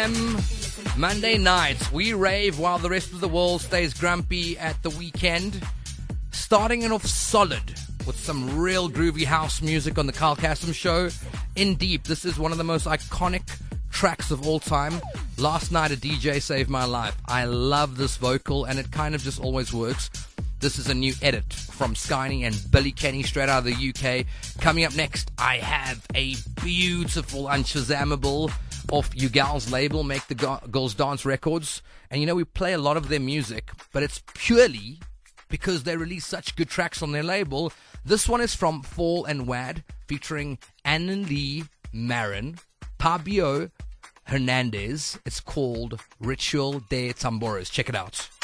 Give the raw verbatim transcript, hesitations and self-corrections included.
M. Monday nights, we rave while the rest of the world stays grumpy at the weekend. Starting it off solid with some real groovy house music on the Carl Cassim Show. In Deep, this is one of the most iconic tracks of all time. Last night a D J saved my life. I love this vocal and it kind of just always works. This is a new edit from Skyny and Billy Kenny straight out of the U K. Coming up next, I have a beautiful Unshazammable off Ugal's label, Make the Go- Girls Dance Records. And you know, we play a lot of their music, but it's purely because they release such good tracks on their label. This one is from Fall and Wad, featuring Anna Lee Marin, Pabio Hernandez. It's called Ritual de Tambores. Check it out.